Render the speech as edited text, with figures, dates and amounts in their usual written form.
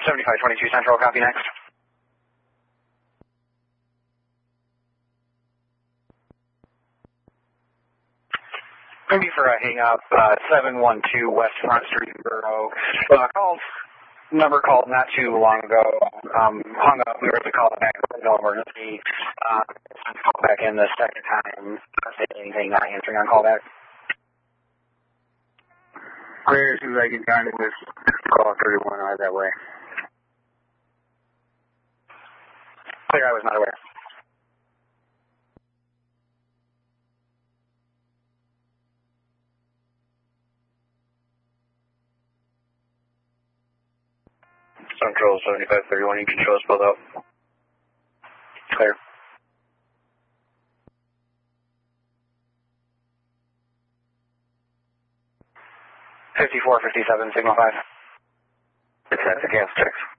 7522 Central, copy next. Maybe for a hang up, 712 West Front Street in Borough. Number called not too long ago, hung up, we were to call it back, no emergency. Call back in the second time, say anything, not answering on callback. Clear as soon as I get down to this call 31 out that way. Clear, I was not aware. Central 7531, you can show us both up. Clear. $54.57, signal 5. It's at the gas checks.